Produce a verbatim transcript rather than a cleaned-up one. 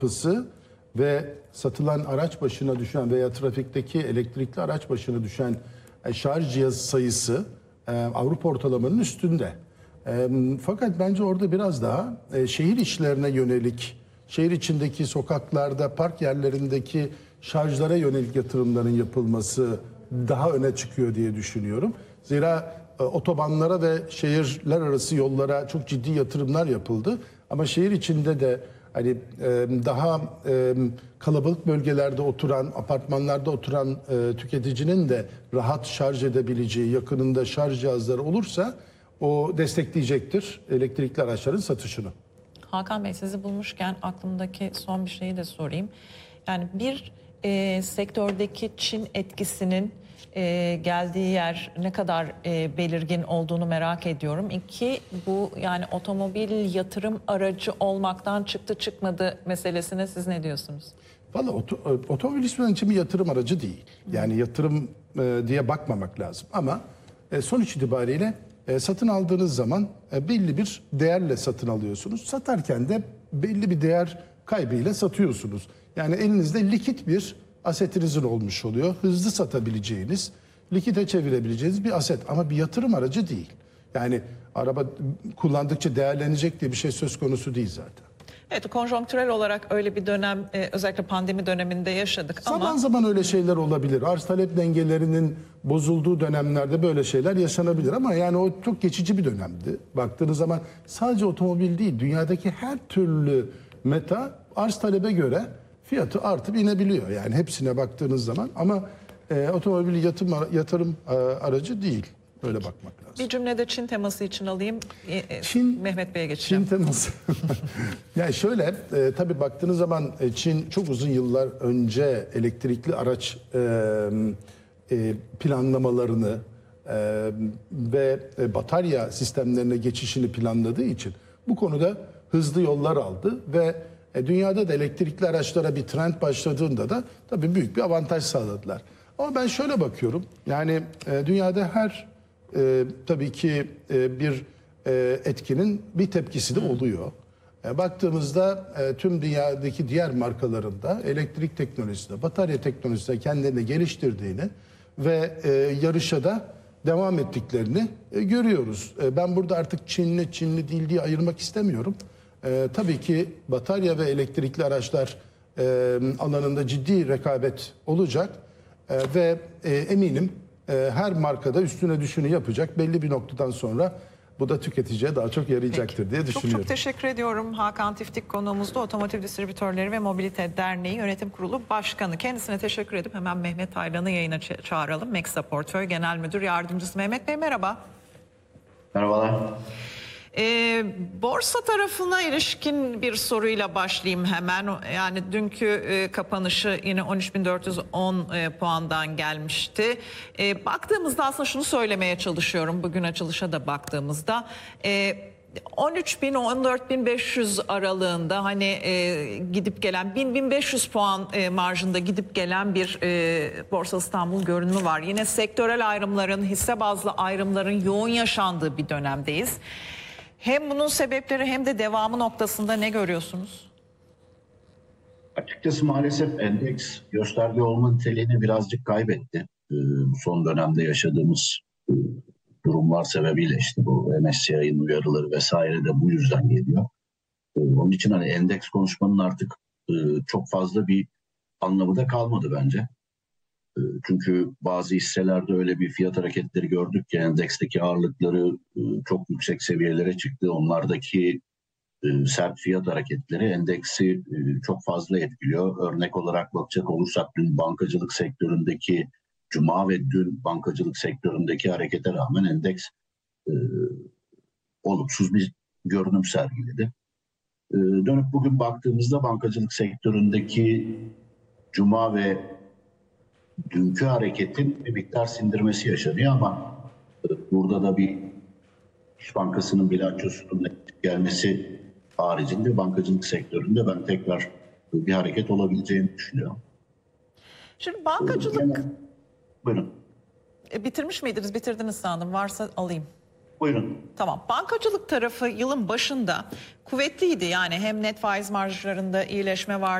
yapısı ve satılan araç başına düşen veya trafikteki elektrikli araç başına düşen e, şarj cihazı sayısı e, Avrupa ortalamanın üstünde. E, fakat bence orada biraz daha e, şehir içlerine yönelik, şehir içindeki sokaklarda, park yerlerindeki şarjlara yönelik yatırımların yapılması daha öne çıkıyor diye düşünüyorum. Zira e, otobanlara ve şehirler arası yollara çok ciddi yatırımlar yapıldı. Ama şehir içinde de hani e, daha e, kalabalık bölgelerde oturan, apartmanlarda oturan e, tüketicinin de rahat şarj edebileceği, yakınında şarj cihazları olursa o destekleyecektir elektrikli araçların satışını. Hakan Bey, sizi bulmuşken aklımdaki son bir şeyi de sorayım. Yani bir e, sektördeki Çin etkisinin e, geldiği yer ne kadar e, belirgin olduğunu merak ediyorum. İki, bu yani otomobil yatırım aracı olmaktan çıktı çıkmadı meselesine siz ne diyorsunuz? Valla oto, otomobil ismi için bir yatırım aracı değil. Yani yatırım e, diye bakmamak lazım. Ama e, sonuç itibariyle e, satın aldığınız zaman e, belli bir değerle satın alıyorsunuz. Satarken de belli bir değer kaybıyla satıyorsunuz. Yani elinizde likit bir asetinizin olmuş oluyor. Hızlı satabileceğiniz, likite çevirebileceğiniz bir aset. Ama bir yatırım aracı değil. Yani araba kullandıkça değerlenecek diye bir şey söz konusu değil zaten. Evet, konjonktürel olarak öyle bir dönem e, özellikle pandemi döneminde yaşadık ama... Zaman zaman öyle şeyler olabilir. Arz talep dengelerinin bozulduğu dönemlerde böyle şeyler yaşanabilir. Ama yani o çok geçici bir dönemdi. Baktığınız zaman sadece otomobil değil, dünyadaki her türlü meta arz talebe göre fiyatı artıp inebiliyor. Yani hepsine baktığınız zaman ama e, otomobil yatırım, yatırım e, aracı değil. Böyle bakmak lazım. Bir cümlede Çin teması için alayım. E, Çin, Mehmet Bey'e geçeceğim. Çin teması. Yani şöyle, e, tabii baktığınız zaman e, Çin çok uzun yıllar önce elektrikli araç e, e, planlamalarını e, ve e, batarya sistemlerine geçişini planladığı için bu konuda hızlı yollar aldı ve e, dünyada da elektrikli araçlara bir trend başladığında da tabii büyük bir avantaj sağladılar. Ama ben şöyle bakıyorum, yani e, dünyada her e, tabii ki e, bir e, etkinin bir tepkisi de oluyor. E, baktığımızda e, tüm dünyadaki diğer markalarında elektrik teknolojisinde, batarya teknolojisinde kendilerini geliştirdiğini ve e, yarışa da devam ettiklerini e, görüyoruz. E, ben burada artık Çinli, Çinli değil diye ayırmak istemiyorum. E, tabii ki batarya ve elektrikli araçlar e, alanında ciddi rekabet olacak e, ve e, eminim e, her markada üstüne düşeni yapacak. Belli bir noktadan sonra bu da tüketiciye daha çok yarayacaktır Peki. diye düşünüyorum. Çok çok teşekkür ediyorum. Hakan Tiftik konuğumuzda Otomotiv Distribütörleri ve Mobilite Derneği Yönetim Kurulu Başkanı. Kendisine teşekkür edip hemen Mehmet Aylan'ı yayına çağıralım. Meksa Portföy Genel Müdür Yardımcısı. Mehmet Bey merhaba. Merhabalar. Ee, borsa tarafına ilişkin bir soruyla başlayayım hemen. Yani dünkü e, kapanışı yine on üç bin dört yüz on e, puandan gelmişti. E, baktığımızda aslında şunu söylemeye çalışıyorum. Bugün açılışa da baktığımızda... E, on üç bin on dört bin beş yüz aralığında hani e, gidip gelen bin bin beş yüz puan e, marjında gidip gelen bir e, Borsa İstanbul görünümü var. Yine sektörel ayrımların, hisse bazlı ayrımların yoğun yaşandığı bir dönemdeyiz. Hem bunun sebepleri hem de devamı noktasında ne görüyorsunuz? Açıkçası maalesef endeks gösterge olma niteliğini birazcık kaybetti. Ee, bu son dönemde yaşadığımız e, durumlar sebebiyle işte bu M S C I'nin uyarıları vesaire de bu yüzden geliyor. Ee, onun için hani endeks konuşmanın artık e, çok fazla bir anlamı da kalmadı bence. E, çünkü bazı hisselerde öyle bir fiyat hareketleri gördük ki endeksteki ağırlıkları e, çok yüksek seviyelere çıktı. Onlardaki e, sert fiyat hareketleri endeksi e, çok fazla etkiliyor. Örnek olarak bakacak olursak dün bankacılık sektöründeki Cuma ve dün bankacılık sektöründeki harekete rağmen endeks e, olumsuz bir görünüm sergiledi. E, dönüp bugün baktığımızda bankacılık sektöründeki Cuma ve dünkü hareketin bir miktar sindirmesi yaşanıyor ama e, burada da bir İş Bankası'nın bilançosunun gelmesi haricinde bankacılık sektöründe ben tekrar bir hareket olabileceğini düşünüyorum. Şimdi bankacılık... Yani, buyurun. E, bitirmiş miydiniz? Bitirdiniz sandım. Varsa alayım. Buyurun. Tamam. Bankacılık tarafı yılın başında kuvvetliydi. Yani hem net faiz marjlarında iyileşme var.